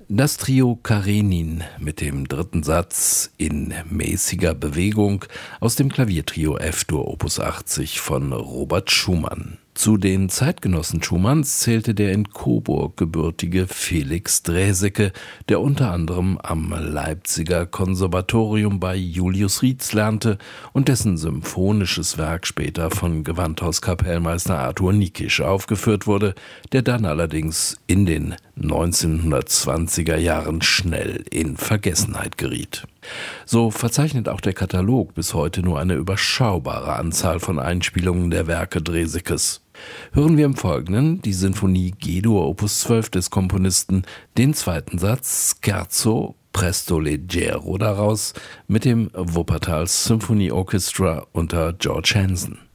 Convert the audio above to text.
Das Trio Karenin mit dem dritten Satz in mäßiger Bewegung aus dem Klaviertrio F-Dur Opus 80 von Robert Schumann. Zu den Zeitgenossen Schumanns zählte der in Coburg gebürtige Felix Draeseke, der unter anderem am Leipziger Konservatorium bei Julius Rietz lernte und dessen symphonisches Werk später von Gewandhauskapellmeister Arthur Nikisch aufgeführt wurde, der dann allerdings in den 1920er Jahren schnell in Vergessenheit geriet. So verzeichnet auch der Katalog bis heute nur eine überschaubare Anzahl von Einspielungen der Werke Draesekes. Hören wir im Folgenden die Sinfonie G-Dur Opus 12 des Komponisten, den zweiten Satz Scherzo Presto Leggero daraus mit dem Wuppertal Symphony Orchestra unter George Hansen.